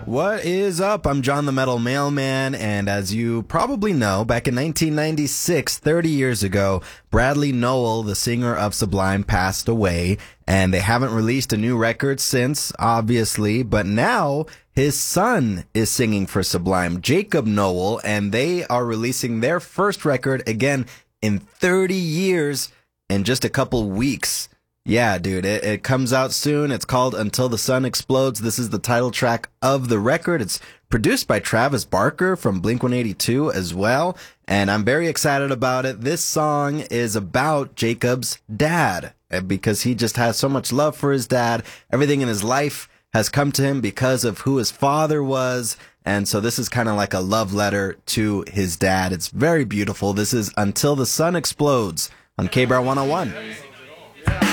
What is up? I'm John the Metal Mailman, and as you probably know, back in 1996, 30 years ago, Bradley Nowell, the singer of Sublime, passed away, and they haven't released a new record since, obviously, but now his son is singing for Sublime, Jacob Nowell, and they are releasing their first record, again, in 30 years, in just a couple weeks. Yeah, dude, it comes out soon. It's called Until the Sun Explodes. This is the title track of the record. It's produced by Travis Barker from Blink-182 as well, and I'm very excited about it. This song is about Jacob's dad, because he just has so much love for his dad. Everything in his life has come to him because of who his father was, and so this is kind of like a love letter to his dad. It's very beautiful. This is Until the Sun Explodes on KBR 101.